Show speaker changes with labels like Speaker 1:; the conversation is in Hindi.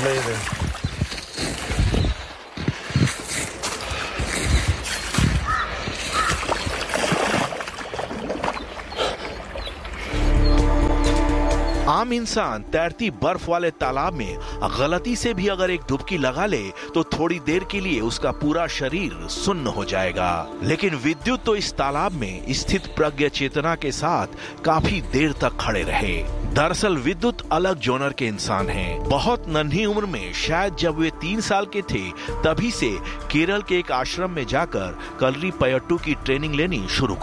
Speaker 1: amazing.
Speaker 2: आम इंसान तैरती बर्फ वाले तालाब में गलती से भी अगर एक डुबकी लगा ले तो थोड़ी देर के लिए उसका पूरा शरीर सुन्न हो जाएगा। लेकिन विद्युत तो इस तालाब में स्थित प्रज्ञ चेतना के साथ काफी देर तक खड़े रहे। दरअसल विद्युत अलग जोनर के इंसान हैं। बहुत नन्ही उम्र में, शायद जब वे 3 साल के थे, तभी से केरल के एक आश्रम में जाकर कलरी पयट्टू की ट्रेनिंग लेनी शुरू